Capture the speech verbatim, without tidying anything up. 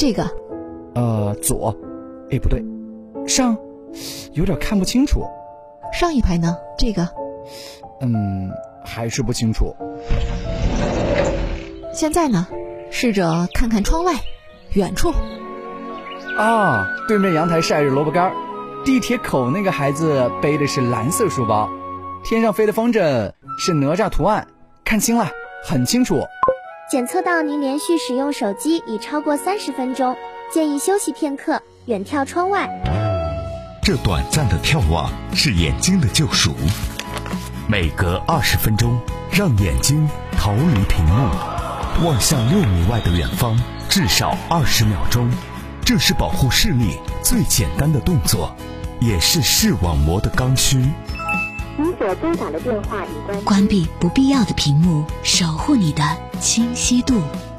这个。 呃，左，哎，不对，上，有点看不清楚。 上一排呢？这个。 嗯，还是不清楚。 现在呢？试着看看窗外，远处。 啊，对面阳台晒着萝卜干，地铁口那个孩子背的是蓝色书包，天上飞的风筝是哪吒图案，看清了，很清楚。 检测到您连续使用手机已超过三十分钟，建议休息片刻，远眺窗外。 这短暂的眺望是眼睛的救赎，每隔二十分钟，让眼睛逃离屏幕，望向六米外的远方，至少二十秒钟。这是保护视力最简单的动作，也是视网膜的刚需。 您所拨打的电话已关。 关闭不必要的屏幕，守护你的清晰度。